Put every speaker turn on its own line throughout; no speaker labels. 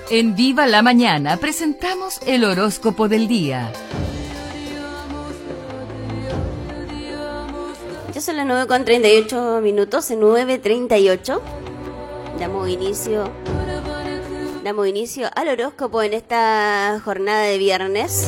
En Viva la Mañana presentamos el horóscopo del día.
Ya son las 9:38, 9:38. Damos inicio al horóscopo en esta jornada de viernes.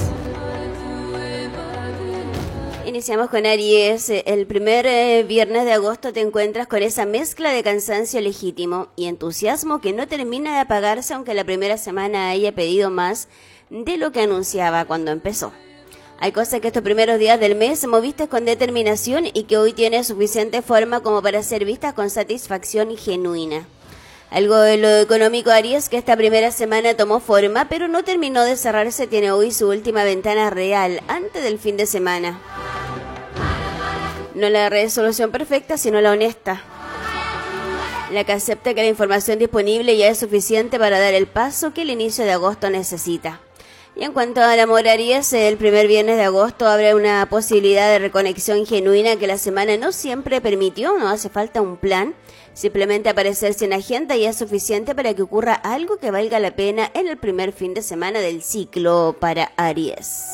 Iniciamos con Aries. El primer viernes de agosto te encuentras con esa mezcla de cansancio legítimo y entusiasmo que no termina de apagarse, aunque la primera semana haya pedido más de lo que anunciaba cuando empezó. Hay cosas que estos primeros días del mes moviste con determinación y que hoy tienen suficiente forma como para ser vistas con satisfacción genuina. Algo de lo económico, Aries, que esta primera semana tomó forma, pero no terminó de cerrarse, tiene hoy su última ventana real antes del fin de semana. No la resolución perfecta, sino la honesta. La que acepta que la información disponible ya es suficiente para dar el paso que el inicio de agosto necesita. Y en cuanto al amor, Aries, el primer viernes de agosto abre una posibilidad de reconexión genuina que la semana no siempre permitió. No hace falta un plan, simplemente aparecerse en agenda ya es suficiente para que ocurra algo que valga la pena en el primer fin de semana del ciclo para Aries.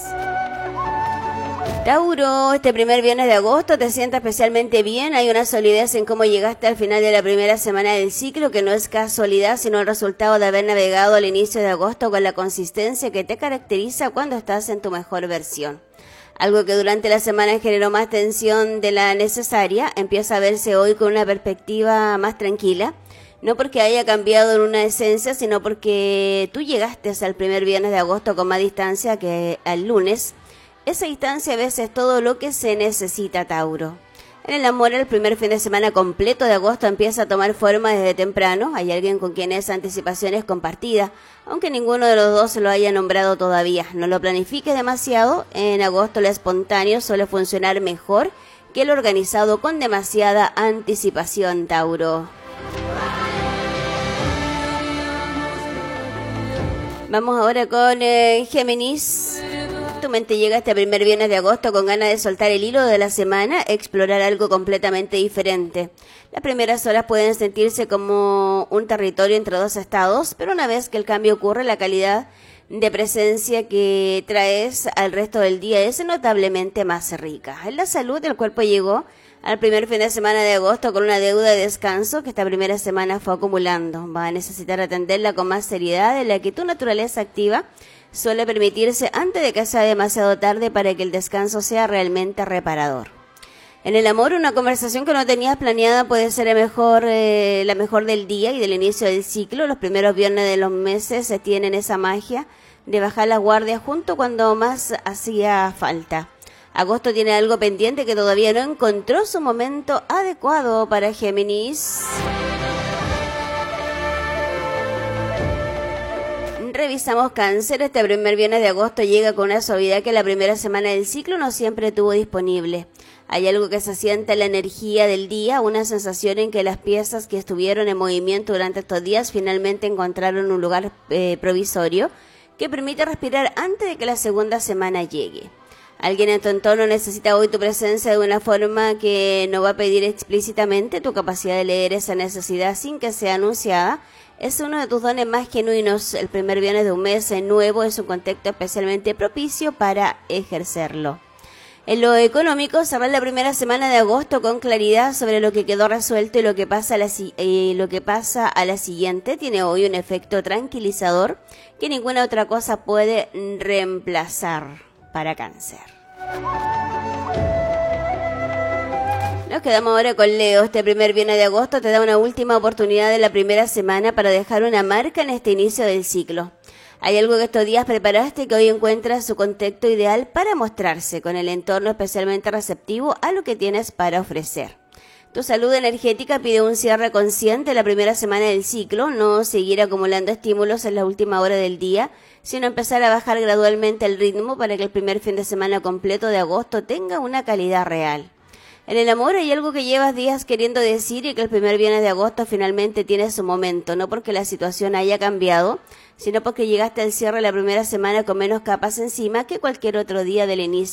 Tauro, este primer viernes de agosto te sienta especialmente bien. Hay una solidez en cómo llegaste al final de la primera semana del ciclo, que no es casualidad, sino el resultado de haber navegado al inicio de agosto con la consistencia que te caracteriza cuando estás en tu mejor versión. Algo que durante la semana generó más tensión de la necesaria, empieza a verse hoy con una perspectiva más tranquila. No porque haya cambiado en una esencia, sino porque tú llegaste al primer viernes de agosto con más distancia que al lunes. Esa distancia a veces es todo lo que se necesita, Tauro. En el amor, el primer fin de semana completo de agosto empieza a tomar forma desde temprano. Hay alguien con quien esa anticipación es compartida, aunque ninguno de los dos se lo haya nombrado todavía. No lo planifiques demasiado. En agosto lo espontáneo suele funcionar mejor que lo organizado con demasiada anticipación, Tauro. Vamos ahora con Géminis. Tu mente llega este primer viernes de agosto con ganas de soltar el hilo de la semana, explorar algo completamente diferente. Las primeras horas pueden sentirse como un territorio entre dos estados, pero una vez que el cambio ocurre, la calidad de presencia que traes al resto del día es notablemente más rica. En la salud, el cuerpo llegó al primer fin de semana de agosto con una deuda de descanso que esta primera semana fue acumulando. Va a necesitar atenderla con más seriedad, de la que tu naturaleza activa suele permitirse antes de que sea demasiado tarde para que el descanso sea realmente reparador. En el amor, una conversación que no tenías planeada puede ser la mejor del día y del inicio del ciclo. Los primeros viernes de los meses se tienen esa magia de bajar la guardia junto cuando más hacía falta. Agosto tiene algo pendiente que todavía no encontró su momento adecuado para Géminis. Revisamos Cáncer. Este primer viernes de agosto llega con una suavidad que la primera semana del ciclo no siempre tuvo disponible. Hay algo que se siente en la energía del día, una sensación en que las piezas que estuvieron en movimiento durante estos días finalmente encontraron un lugar provisorio que permite respirar antes de que la segunda semana llegue. Alguien en tu entorno necesita hoy tu presencia de una forma que no va a pedir explícitamente. Tu capacidad de leer esa necesidad sin que sea anunciada es uno de tus dones más genuinos. El primer viernes de un mes nuevo es un contexto especialmente propicio para ejercerlo. En lo económico, saber la primera semana de agosto con claridad sobre lo que quedó resuelto y lo que pasa a la siguiente tiene hoy un efecto tranquilizador que ninguna otra cosa puede reemplazar para Cáncer. Nos quedamos ahora con Leo. Este primer viernes de agosto te da una última oportunidad de la primera semana para dejar una marca en este inicio del ciclo. Hay algo que estos días preparaste que hoy encuentra su contexto ideal para mostrarse, con el entorno especialmente receptivo a lo que tienes para ofrecer. Tu salud energética pide un cierre consciente en la primera semana del ciclo, no seguir acumulando estímulos en la última hora del día, sino empezar a bajar gradualmente el ritmo para que el primer fin de semana completo de agosto tenga una calidad real. En el amor hay algo que llevas días queriendo decir y que el primer viernes de agosto finalmente tiene su momento, no porque la situación haya cambiado, sino porque llegaste al cierre de la primera semana con menos capas encima que cualquier otro día del inicio